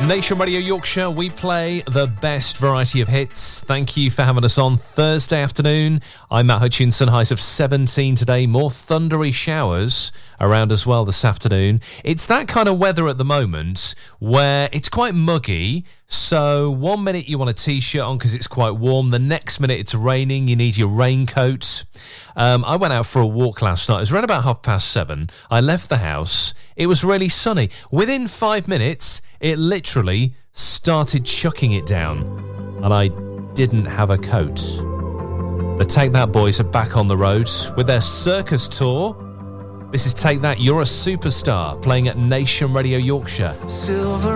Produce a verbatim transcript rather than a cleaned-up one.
Nation Radio Yorkshire, we play the best variety of hits. Thank you for having us on Thursday afternoon. I'm Matt Hutchinson, highs of seventeen today. More thundery showers around as well this afternoon. It's that kind of weather at the moment where it's quite muggy. So one minute you want a t-shirt on because it's quite warm. The next minute it's raining. You need your raincoat. Um, I went out for a walk last night. It was around about half past seven. I left the house. It was really sunny. Within five minutes, it literally started chucking it down. And I didn't have a coat. The Take That boys are back on the road with their circus tour. This is Take That, You're a Superstar, playing at Nation Radio Yorkshire. Silver